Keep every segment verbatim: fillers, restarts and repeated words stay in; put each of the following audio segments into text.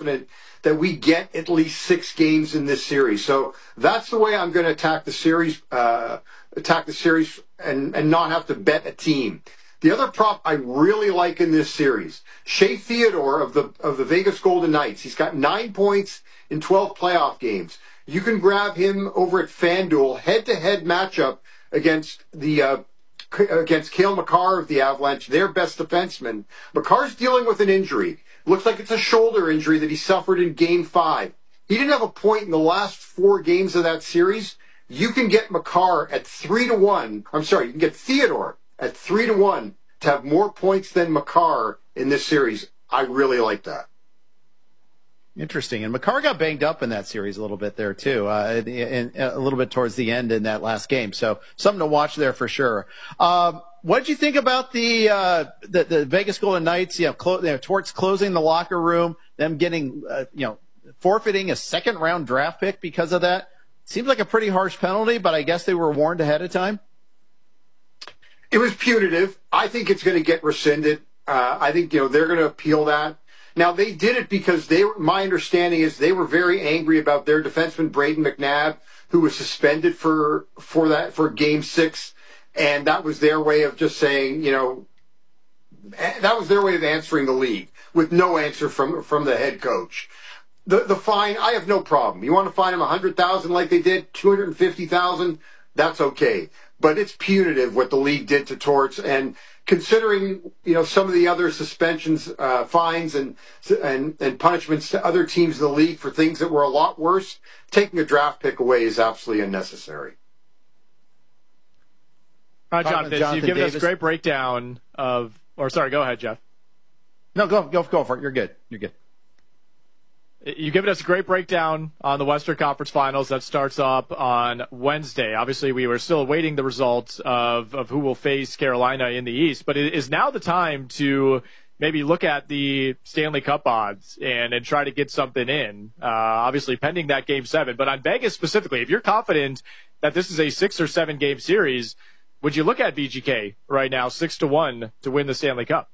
confident that we get at least six games in this series. So that's the way I'm going to attack the series, uh, attack the series and, and not have to bet a team. The other prop I really like in this series, Shea Theodore of the of the Vegas Golden Knights. He's got nine points in twelve playoff games. You can grab him over at FanDuel, head-to-head matchup against the uh, against Cale Makar of the Avalanche, their best defenseman. Makar's dealing with an injury. Looks like it's a shoulder injury that he suffered in Game Five. He didn't have a point in the last four games of that series. You can get Makar at three to one. I'm sorry, you can get Theodore at three to one to have more points than Makar in this series. I really like that. Interesting. And Makar got banged up in that series a little bit there, too, uh, in, in, a little bit towards the end in that last game. So something to watch there for sure. Um, what did you think about the, uh, the the Vegas Golden Knights? You know, clo- you know, Torts closing the locker room, them getting, uh, you know, forfeiting a second-round draft pick because of that? Seems like a pretty harsh penalty, but I guess they were warned ahead of time. It was punitive. I think it's going to get rescinded. Uh, I think, you know, they're going to appeal that. Now, they did it because they were, my understanding is they were very angry about their defenseman, Braden McNabb, who was suspended for, for that, for game six. And that was their way of just saying, you know, that was their way of answering the league with no answer from, from the head coach. The, the fine, I have no problem. You want to fine them one hundred thousand dollars like they did, two hundred fifty thousand dollars, that's okay. But it's punitive what the league did to Torts, and considering, you know, some of the other suspensions, uh, fines and, and and punishments to other teams in the league for things that were a lot worse, taking a draft pick away is absolutely unnecessary. All right, Jonathan, Jonathan you've given Davis. us a great breakdown of, or sorry, go ahead, Jeff. No, go go go for it. You're good. You're good. You've given us a great breakdown on the Western Conference Finals that starts up on Wednesday. Obviously, we were still awaiting the results of, of who will face Carolina in the East, but it is now the time to maybe look at the Stanley Cup odds and, and try to get something in, uh, obviously pending that Game seven. But on Vegas specifically, if you're confident that this is a six- or seven-game series, would you look at V G K right now, six to one to win the Stanley Cup?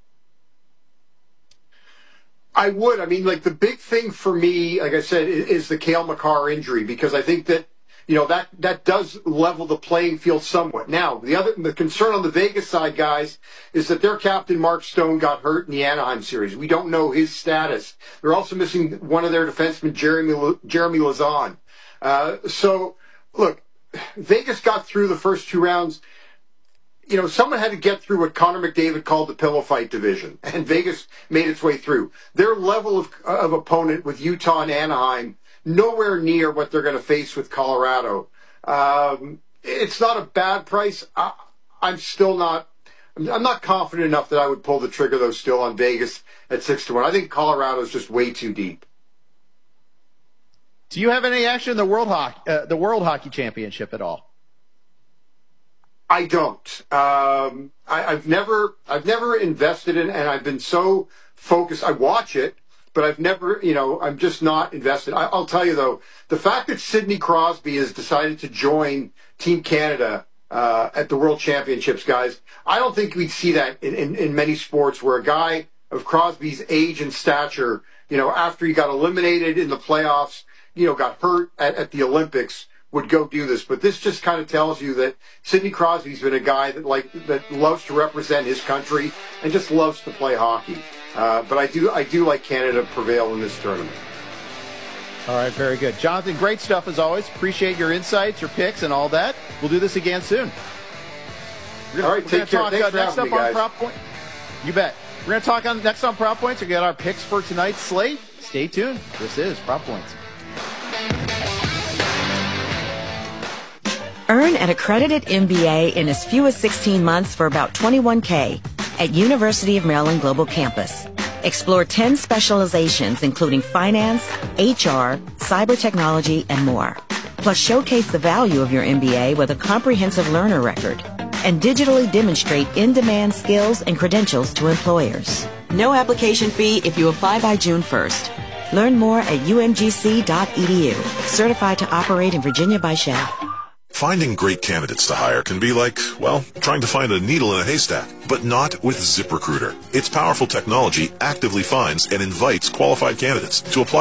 I would. I mean, like, the big thing for me, like I said, is the Cale Makar injury, because I think that, you know, that, that does level the playing field somewhat. Now, the other, the concern on the Vegas side, guys, is that their captain, Mark Stone, got hurt in the Anaheim series. We don't know his status. They're also missing one of their defensemen, Jeremy, Jeremy Lazon. Uh, so, look, Vegas got through the first two rounds. You know, someone had to get through what Connor McDavid called the pillow fight division, and Vegas made its way through. Their level of, of opponent with Utah and Anaheim, nowhere near what they're going to face with Colorado. Um, it's not a bad price. I, I'm still not, I'm not confident enough that I would pull the trigger, though, still on Vegas at six to one. I think Colorado is just way too deep. Do you have any action in the World Hockey, uh, the World Hockey Championship at all? I don't. Um, I, I've never, I've never invested in, and I've been so focused. I watch it, but I've never, you know, I'm just not invested. I, I'll tell you though, the fact that Sidney Crosby has decided to join Team Canada uh, at the World Championships, guys, I don't think we'd see that in, in, in many sports where a guy of Crosby's age and stature, you know, after he got eliminated in the playoffs, you know, got hurt at, at the Olympics, would go do this. But this just kind of tells you that Sidney Crosby's been a guy that like that loves to represent his country and just loves to play hockey. Uh, but I do I do like Canada prevail in this tournament. All right, very good. Jonathan, great stuff as always. Appreciate your insights, your picks, and all that. We'll do this again soon. Gonna, all right, take care. Talk, Thanks uh, for next having up me, on guys. Prop Point. You bet. We're going to talk on next on Prop Points. We got our picks for tonight's slate. Stay tuned. This is Prop Points. Earn an accredited M B A in as few as sixteen months for about twenty-one thousand dollars at University of Maryland Global Campus. Explore ten specializations including finance, H R, cyber technology, and more. Plus showcase the value of your M B A with a comprehensive learner record and digitally demonstrate in-demand skills and credentials to employers. No application fee if you apply by June first. Learn more at U M G C dot E D U. Certified to operate in Virginia by S H E F. Finding great candidates to hire can be like, well, trying to find a needle in a haystack, but not with ZipRecruiter. Its powerful technology actively finds and invites qualified candidates to apply